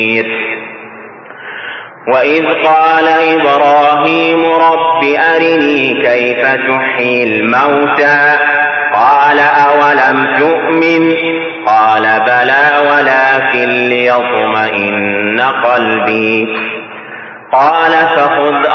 وإذ قال إبراهيم رب أرني كيف تحيي الموتى قال أولم تؤمن قال بلى ولكن ليطمئن قلبي قال فخذ